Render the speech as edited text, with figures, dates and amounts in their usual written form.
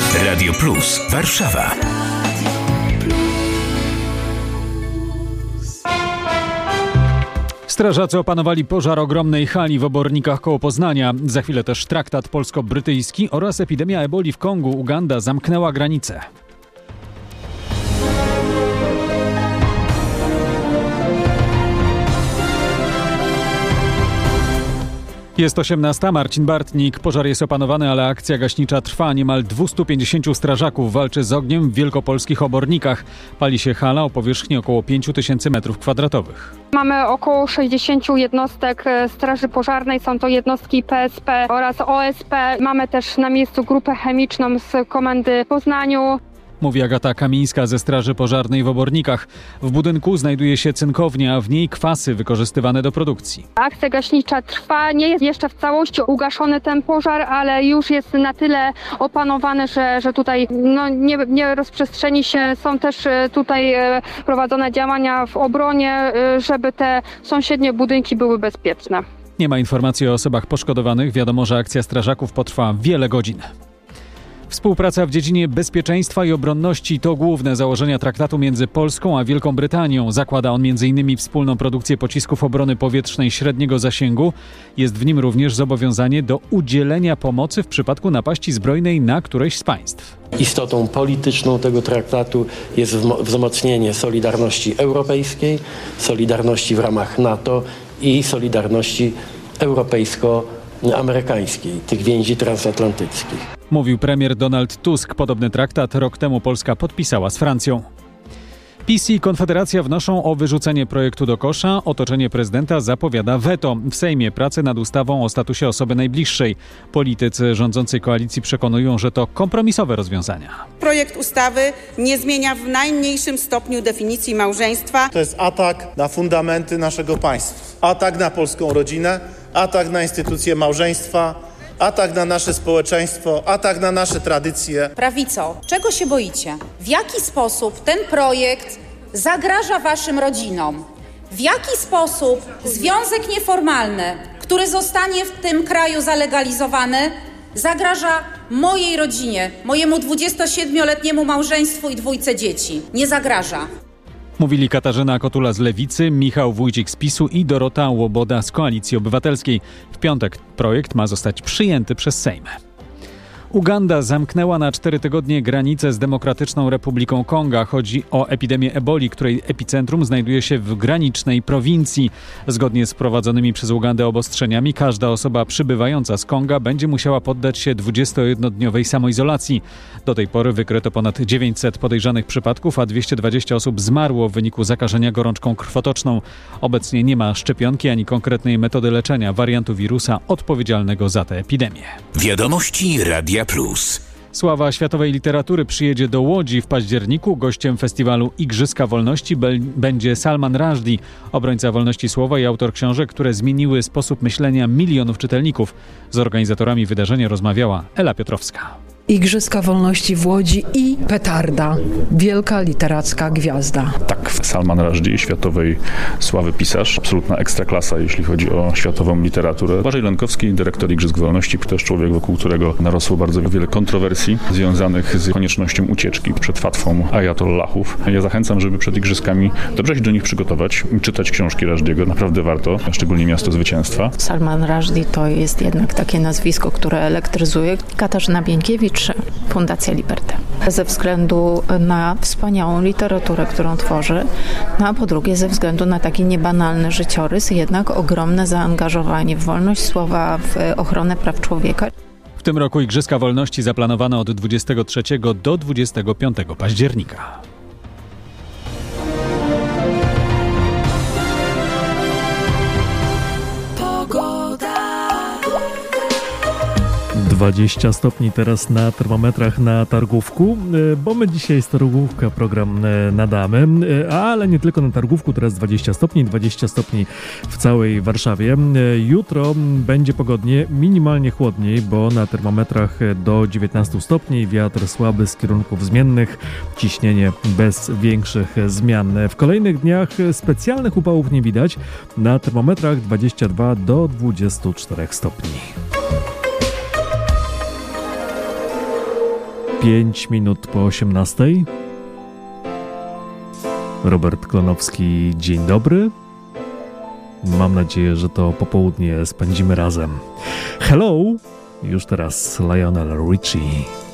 Radio Plus Warszawa. Strażacy opanowali pożar ogromnej hali w Obornikach koło Poznania. Za chwilę też traktat polsko-brytyjski oraz epidemia eboli w Kongu. Uganda zamknęła granice. Jest 18. Marcin Bartnik. Pożar jest opanowany, ale akcja gaśnicza trwa. Niemal 250 strażaków walczy z ogniem w wielkopolskich Obornikach. Pali się hala o powierzchni około 5000 m2. Mamy około 60 jednostek Straży Pożarnej. Są to jednostki PSP oraz OSP. Mamy też na miejscu grupę chemiczną z komendy w Poznaniu. Mówi Agata Kamińska ze Straży Pożarnej w Obornikach. W budynku znajduje się cynkownia, a w niej kwasy wykorzystywane do produkcji. Akcja gaśnicza trwa. Nie jest jeszcze w całości ugaszony ten pożar, ale już jest na tyle opanowany, że tutaj nie rozprzestrzeni się. Są też tutaj prowadzone działania w obronie, żeby te sąsiednie budynki były bezpieczne. Nie ma informacji o osobach poszkodowanych. Wiadomo, że akcja strażaków potrwa wiele godzin. Współpraca w dziedzinie bezpieczeństwa i obronności to główne założenia traktatu między Polską a Wielką Brytanią. Zakłada on m.in. wspólną produkcję pocisków obrony powietrznej średniego zasięgu. Jest w nim również zobowiązanie do udzielenia pomocy w przypadku napaści zbrojnej na któreś z państw. Istotą polityczną tego traktatu jest wzmocnienie solidarności europejskiej, solidarności w ramach NATO i solidarności europejsko-amerykańskiej, tych więzi transatlantyckich. Mówił premier Donald Tusk. Podobny traktat rok temu Polska podpisała z Francją. PiS i Konfederacja wnoszą o wyrzucenie projektu do kosza. Otoczenie prezydenta zapowiada weto. W Sejmie prace nad ustawą o statusie osoby najbliższej. Politycy rządzącej koalicji przekonują, że to kompromisowe rozwiązania. Projekt ustawy nie zmienia w najmniejszym stopniu definicji małżeństwa. To jest atak na fundamenty naszego państwa. Atak na polską rodzinę, atak na instytucję małżeństwa, atak na nasze społeczeństwo, atak na nasze tradycje. Prawico, czego się boicie? W jaki sposób ten projekt zagraża waszym rodzinom? W jaki sposób związek nieformalny, który zostanie w tym kraju zalegalizowany, zagraża mojej rodzinie, mojemu 27-letniemu małżeństwu i 2 dzieci? Nie zagraża. Mówili Katarzyna Kotula z Lewicy, Michał Wójcik z PiS-u i Dorota Łoboda z Koalicji Obywatelskiej. W piątek projekt ma zostać przyjęty przez Sejm. Uganda zamknęła na 4 tygodnie granicę z Demokratyczną Republiką Konga. Chodzi o epidemię eboli, której epicentrum znajduje się w granicznej prowincji. Zgodnie z wprowadzonymi przez Ugandę obostrzeniami każda osoba przybywająca z Konga będzie musiała poddać się 21-dniowej samoizolacji. Do tej pory wykryto ponad 900 podejrzanych przypadków, a 220 osób zmarło w wyniku zakażenia gorączką krwotoczną. Obecnie nie ma szczepionki ani konkretnej metody leczenia wariantu wirusa odpowiedzialnego za tę epidemię. Wiadomości Radia Plus. Sława światowej literatury przyjedzie do Łodzi w październiku. Gościem festiwalu Igrzyska Wolności będzie Salman Rushdie, obrońca wolności słowa i autor książek, które zmieniły sposób myślenia milionów czytelników. Z organizatorami wydarzenia rozmawiała Ela Piotrowska. Igrzyska Wolności w Łodzi i petarda. Wielka literacka gwiazda. Tak, Salman Rushdie, światowej sławy pisarz. Absolutna ekstraklasa, jeśli chodzi o światową literaturę. Błażej Lenkowski, dyrektor Igrzysk Wolności, też człowiek, wokół którego narosło bardzo wiele kontrowersji związanych z koniecznością ucieczki przed fatwą ajatollahów. Ja zachęcam, żeby przed Igrzyskami dobrze się do nich przygotować, czytać książki Rushdiego. Naprawdę warto, szczególnie Miasto Zwycięstwa. Salman Rushdie to jest jednak takie nazwisko, które elektryzuje. Katarzyna Bieńkiewicz, Fundacja Liberté. Ze względu na wspaniałą literaturę, którą tworzy, a po drugie ze względu na taki niebanalny życiorys, jednak ogromne zaangażowanie w wolność słowa, w ochronę praw człowieka. W tym roku Igrzyska Wolności zaplanowane od 23 do 25 października. 20 stopni teraz na termometrach na Targówku, bo my dzisiaj z Targówka program nadamy, ale nie tylko na Targówku, teraz 20 stopni w całej Warszawie. Jutro będzie pogodnie, minimalnie chłodniej, bo na termometrach do 19 stopni, wiatr słaby z kierunków zmiennych, ciśnienie bez większych zmian. W kolejnych dniach specjalnych upałów nie widać, na termometrach 22 do 24 stopni. 5 minut po 18. Robert Klonowski, dzień dobry. Mam nadzieję, że to popołudnie spędzimy razem. Hello! Już teraz Lionel Richie.